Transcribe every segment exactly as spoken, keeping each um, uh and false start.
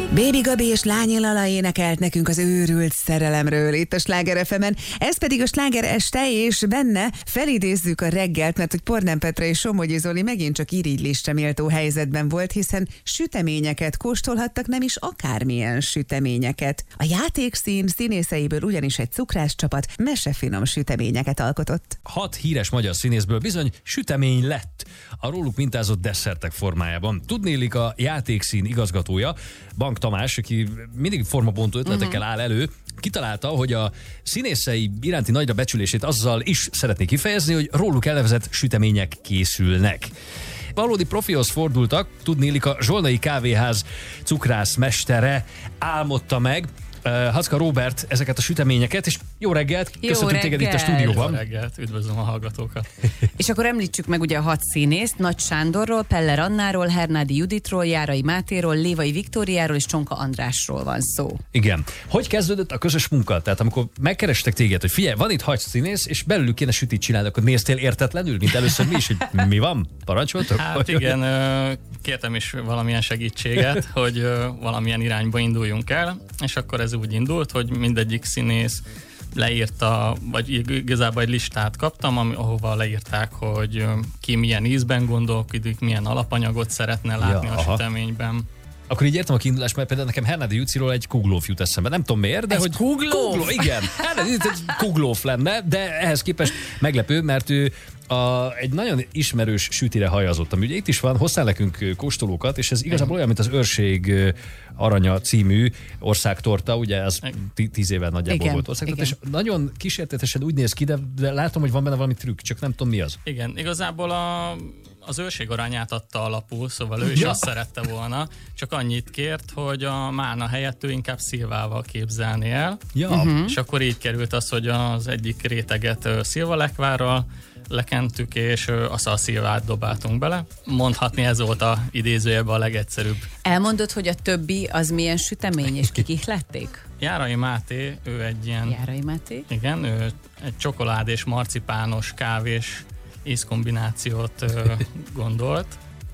Baby Gabi és Lányi Lala énekelt nekünk az őrült szerelemről itt a Sláger ef emen. Ez pedig a Sláger este, és benne felidézzük a reggelt, mert hogy Pornán Petra és Somogyi Zoli megint csak irigylésre méltó helyzetben volt, hiszen süteményeket kóstolhattak, nem is akármilyen süteményeket. A játékszín színészeiből ugyanis egy cukrászcsapat mesefinom süteményeket alkotott. Hat híres magyar színészből bizony sütemény lett a róluk mintázott desszertek formájában. Tudnélik, a játékszín igazgatója, Bank Tamás, aki mindig formabontó ötletekkel áll elő, kitalálta, hogy a színészei iránti nagyra becsülését azzal is szeretné kifejezni, hogy róluk elnevezett sütemények készülnek. Valódi profihoz fordultak, tudnélik, a Zsolnai Kávéház cukrász mestere álmodta meg, Uh, Hacka Róbert ezeket a süteményeket, és jó reggelt, jó köszöntünk reggel. téged itt a stúdióban. Jó reggelt, üdvözlöm a hallgatókat. És akkor említsük meg ugye a hat színészt, Nagy Sándorról, Peller Annáról, Hernádi Juditról, Járai Mátéról, Lévai Viktóriáról és Csonka Andrásról van szó. Igen. Hogy kezdődött a közös munka? Tehát amikor megkerestek téged, hogy figyelj, van itt hat színész, és belőlük kéne sütit csinálni, akkor néztél értetlenül, mint először mi is, hogy mi van? Parancsoltok? Hát igen, kértem is valamilyen segítséget, hogy valamilyen irányba induljunk el, és akkor ez úgy indult, hogy mindegyik színész leírta, vagy igazából egy listát kaptam, ahova leírták, hogy ki milyen ízben gondolkodik, milyen alapanyagot szeretne látni Ja, a aha. süteményben. Akkor így értem a kiindulást, mert például nekem Hernádi Juciról egy kuglóf jut eszembe. Nem tudom miért, de Egy hogy... kuglóf? Kugló, igen. Hernádi Juci egy kuglóf lenne, de ehhez képest meglepő, mert ő a, egy nagyon ismerős sütire hajazott. Ami ugye itt is van, hoztál nekünk kóstolókat, és ez igazából olyan, mint az Őrség Aranya című országtorta, ugye ez tí- tíz éve nagyjából Igen, volt országtorta, igen. és nagyon kísértetesen úgy néz ki, de, de látom, hogy van benne valami trükk, csak nem tudom mi az. Igen, igazából a, az Őrség Aranyát adta alapul, szóval ő is Ja. azt szerette volna, csak annyit kért, hogy a mána helyett ő inkább szilvával képzelni el. Ja, Mhm. És akkor így került az, hogy az egyik réteget ö, szilvalekvárral lekentük, és ö, azt a szilvát dobáltunk bele. Mondhatni ez volt a idézőjebben a legegyszerűbb. Elmondod, hogy a többi az milyen sütemény, és kik ihlették? Járai Máté, ő egy ilyen, Járai Máté. igen, ő egy csokolád és marcipános kávés ízkombinációt ö, gondolt.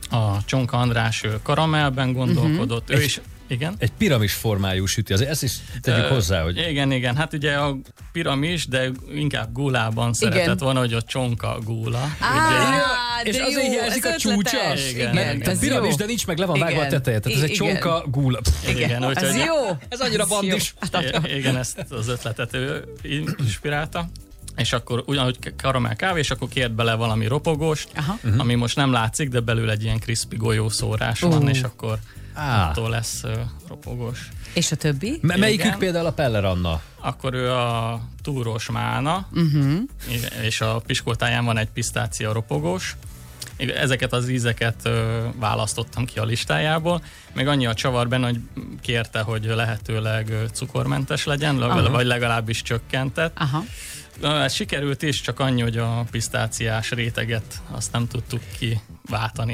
A Csonka András ő karamellben gondolkodott, ő Egy- is, igen. egy piramis formájú süti, azért ezt is tegyük Ö, hozzá, hogy... Igen, igen, hát ugye a piramis, de inkább gulában szeretett volna, hogy a csonka gula. Á, És de azért jó, hiányzik ez a csúcsa? ötletes. Igen, Igen, igen. ez Piramis, jó. de nincs meg, le van vágva a Igen. teteje. Tehát ez egy Igen. csonka gula. Pff, Igen, Igen, úgyhogy- ez jó. Ez annyira Ez bandis. jó. I- igen, ezt az ötletet ő inspirálta. És akkor ugyanúgy karamell kávé, és akkor kért bele valami ropogóst, Aha. uh-huh. ami most nem látszik, de belül egy ilyen crispy golyószórás Ú. van, és akkor Á. attól lesz uh, ropogós. És a többi? M- melyikük Igen. például a Peller Anna? Akkor ő a túrós mána, Uh-huh. és a piskótáján van egy pisztácia ropogós. Ezeket az ízeket ö, választottam ki a listájából. Még annyi a csavar benne, hogy kérte, hogy lehetőleg ö, cukormentes legyen, Aha. vagy legalábbis csökkentett. Aha. Na, ez sikerült is, csak annyi, hogy a pisztáciás réteget azt nem tudtuk kiváltani.